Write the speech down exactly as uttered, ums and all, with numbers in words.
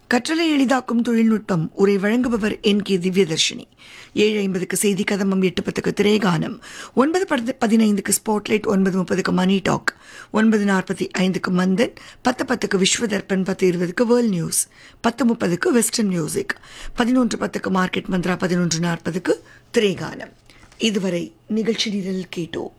கற்றலை எளிதாக்கும் தொழில்நுட்பம் உரை வழங்குபவர் என் கே திவ்யதர்ஷினி. ஏழு ஐம்பதுக்கு செய்தி கதம்பம், எட்டு பத்துக்கு திரைகானம், ஒன்பது பத்து பதினைந்துக்கு ஸ்பாட்லைட், ஒன்பது முப்பதுக்கு மணி டாக், ஒன்பது நாற்பத்தி ஐந்துக்கு மந்தன், பத்து பத்துக்கு விஸ்வதர்பன், பத்து இருபதுக்கு வேர்ல்ட் நியூஸ், பத்து முப்பதுக்கு வெஸ்டர்ன் மியூசிக், பதினொன்று பத்துக்கு மார்க்கெட் மந்த்ரா, பதினொன்று நாற்பதுக்கு திரைகானம். இதுவரை நிகழ்ச்சி நிரல் கேட்டோம்.